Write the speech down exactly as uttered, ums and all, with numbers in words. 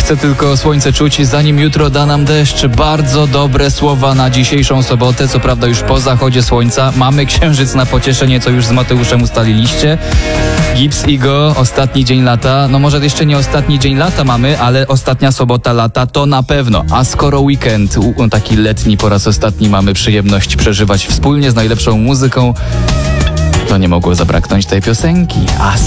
Chcę tylko słońce czuć, zanim jutro da nam deszcz. Bardzo dobre słowa na dzisiejszą sobotę. Co prawda już po zachodzie słońca. Mamy księżyc na pocieszenie, co już z Mateuszem ustaliliście. Gips i Go, ostatni dzień lata. No może jeszcze nie ostatni dzień lata mamy, ale ostatnia sobota lata to na pewno. A skoro weekend, u, taki letni po raz ostatni mamy przyjemność przeżywać wspólnie z najlepszą muzyką, to nie mogło zabraknąć tej piosenki. A